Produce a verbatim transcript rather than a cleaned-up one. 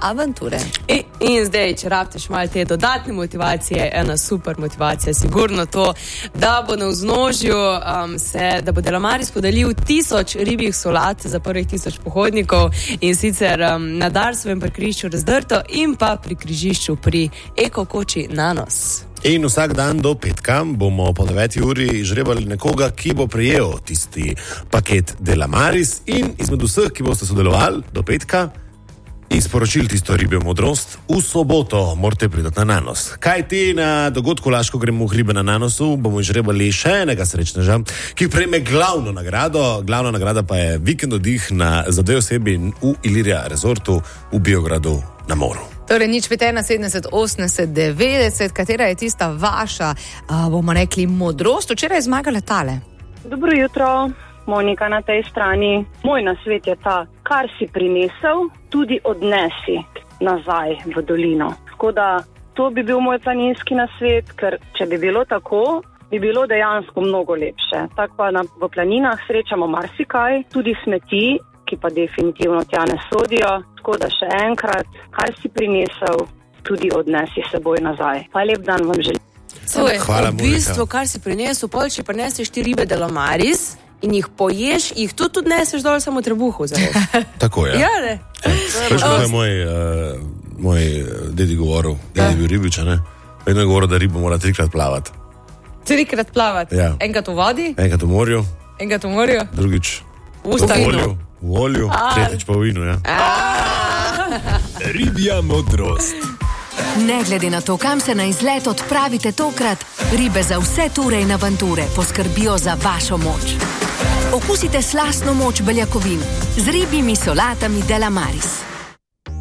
avanture. In, in zdaj, če rabteš malo te dodatne motivacije, ena super motivacija, sigurno to, da bo na vznožju um, se, da bo Delamaris podelil tisoč ribjih solat za prvih tisoč pohodnikov in sicer um, na Darsovem parkirišču Razdrto in pa pri križišču pri Eko-koči Nanos. In vsak dan do petka bomo po deveti uri žrebali nekoga, ki bo prejel tisti paket Delamaris in izmed vseh, ki boste sodelovali do petka, izporočili tisto ribjo modrost, v soboto morate priti na Nanos. Kaj ti na dogodku Laško gremo v hribe na Nanosu, bomo žrebali še enega srečneža, ki prejme glavno nagrado. Glavna nagrada pa je vikend oddih na, za dve osebi v Ilirija Resortu v Biogradu na moru. Torej, nič pet ena sedemdeset osemdeset devetdeset, katera je tista vaša, uh, bomo rekli, modrost? Včeraj je zmagala tale. Dobro jutro, Monika na tej strani. Moj nasvet je ta, kar si prinesel, tudi odnesi nazaj v dolino. Tako da to bi bil moj planinski nasvet, ker če bi bilo tako, bi bilo dejansko mnogo lepše. Tako pa na, v planinah srečamo marsikaj, tudi smeti, ki pa definitivno tja ne sodijo. Tako da še enkrat, kar si prinesel, tudi odnesi seboj nazaj. Pa lep dan vam želim. Soj, v bistvu, kar si prinesel, pol, če prineseš ti ribe Delamaris in jih poješ, jih tudi odneseš dol samo trebuhu. Tako je. Ja, ne? Veš, kako je moj, uh, moj dedi govoril, dedi je bil ribič, ne? Vedno je govoril, da ribo mora trikrat plavati. Trikrat plavati? Ja. Enkrat v vodi? Enkrat v morju. Enkrat v morju? Drugič v olju. V olju, tretjič pa v vinu, ja. Ribja modrost. Ne glede na to, kam se na izlet odpravite tokrat, ribe za vse ture in avanture poskrbijo za vašo moč. Okusite slastno moč beljakovin z ribjimi solatami Delamaris.